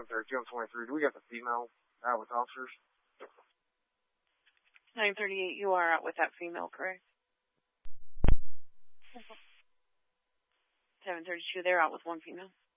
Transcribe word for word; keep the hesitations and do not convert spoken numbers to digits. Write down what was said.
seven thirty-two on twenty-three. Do we got the female out with officers? nine thirty-eight, you are out with that female, correct? seven thirty-two, they're out with one female.